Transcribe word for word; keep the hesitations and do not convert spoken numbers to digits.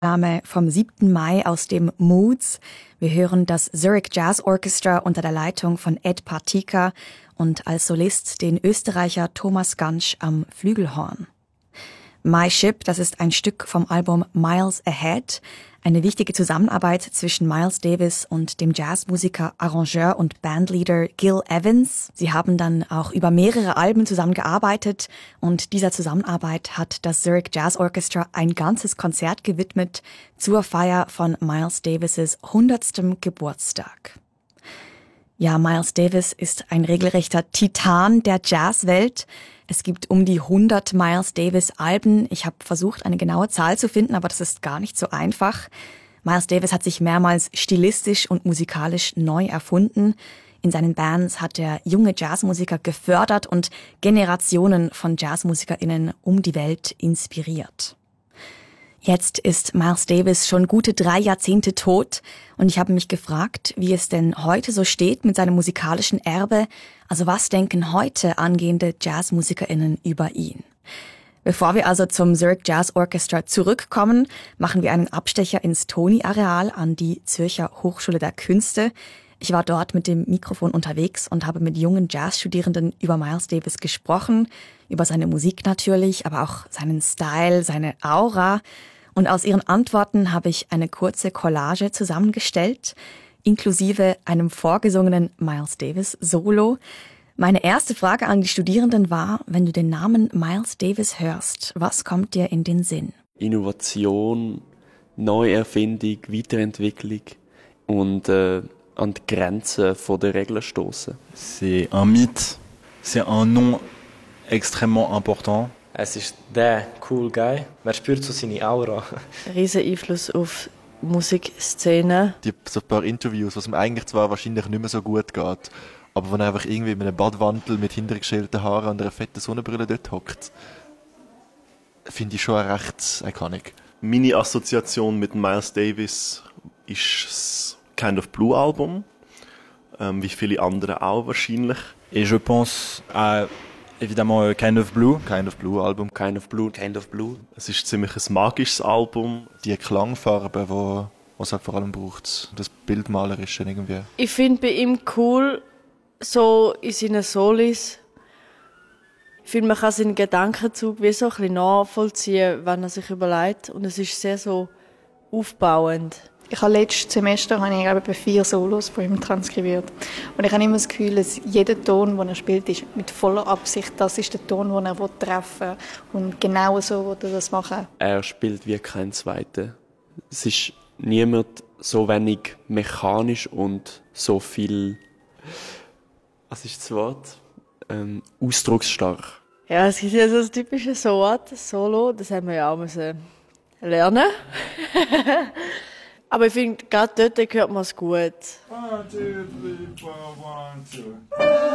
Name vom siebten Mai aus dem Moods. Wir hören das Zurich Jazz Orchestra unter der Leitung von Ed Partyka und als Solist den Österreicher Thomas Gansch am Flügelhorn. My Ship, das ist ein Stück vom Album Miles Ahead, eine wichtige Zusammenarbeit zwischen Miles Davis und dem Jazzmusiker, Arrangeur und Bandleader Gil Evans. Sie haben dann auch über mehrere Alben zusammengearbeitet und dieser Zusammenarbeit hat das Zurich Jazz Orchestra ein ganzes Konzert gewidmet zur Feier von Miles Davis' hundertstem Geburtstag. Ja, Miles Davis ist ein regelrechter Titan der Jazzwelt. Es gibt um die hundert Miles Davis Alben. Ich habe versucht, eine genaue Zahl zu finden, aber das ist gar nicht so einfach. Miles Davis hat sich mehrmals stilistisch und musikalisch neu erfunden. In seinen Bands hat er junge Jazzmusiker gefördert und Generationen von JazzmusikerInnen um die Welt inspiriert. Jetzt ist Miles Davis schon gute drei Jahrzehnte tot und ich habe mich gefragt, wie es denn heute so steht mit seinem musikalischen Erbe. Also was denken heute angehende JazzmusikerInnen über ihn? Bevor wir also zum Zurich Jazz Orchestra zurückkommen, machen wir einen Abstecher ins Toni-Areal an die Zürcher Hochschule der Künste. Ich war dort mit dem Mikrofon unterwegs und habe mit jungen Jazzstudierenden über Miles Davis gesprochen, über seine Musik natürlich, aber auch seinen Style, seine Aura. Und aus ihren Antworten habe ich eine kurze Collage zusammengestellt, inklusive einem vorgesungenen Miles Davis Solo. Meine erste Frage an die Studierenden war, wenn du den Namen Miles Davis hörst, was kommt dir in den Sinn? Innovation, Neuerfindung, Weiterentwicklung und äh, an die Grenzen der Regeln stoßen. C'est un mythe, c'est un nom extrêmement important. Es ist der cool Guy. Man spürt so seine Aura. Riesen Einfluss auf Musikszene. Die so ein paar Interviews, was mir eigentlich zwar wahrscheinlich nicht mehr so gut geht, aber wenn er einfach irgendwie mit einem Badwantel mit hintergestellten Haaren und einer fetten Sonnenbrille dort hockt, finde ich schon recht iconic. Meine Assoziation mit Miles Davis ist das Kind of Blue Album, ähm, wie viele andere auch wahrscheinlich. Et je pense à évidemment Kind of Blue. Kind of Blue Album. Kind of Blue, Kind of Blue. Es ist ziemlich ein magisches Album. Die Klangfarbe, wo was halt vor allem braucht, das Bildmalerische irgendwie. Ich finde bei ihm cool, so in seinen Solis. Ich finde, man kann seinen Gedankenzug wie so ein bisschen nachvollziehen, wenn er sich überlegt. Und es ist sehr so aufbauend. Ich habe letztes Semester habe ich, glaube ich, vier Solos von ihm transkribiert. Und ich habe immer das Gefühl, dass jeder Ton, den er spielt, ist mit voller Absicht. Das ist der Ton, den er treffen will. Und genau so will er das machen. Er spielt wie kein Zweiter. Es ist niemand so wenig mechanisch und so viel, was ist das Wort? Ähm, ausdrucksstark. Ja, es gibt ja so das typische Wort, Solo, das haben wir ja auch müssen lernen. Aber ich finde, gerade dort hört man es gut. One, two, three, four, one, two.